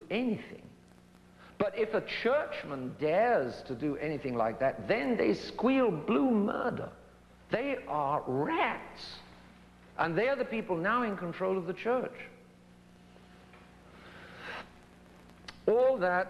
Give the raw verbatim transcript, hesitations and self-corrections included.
anything. But if a churchman dares to do anything like that, then they squeal blue murder. They are rats. And they are the people now in control of the church. All that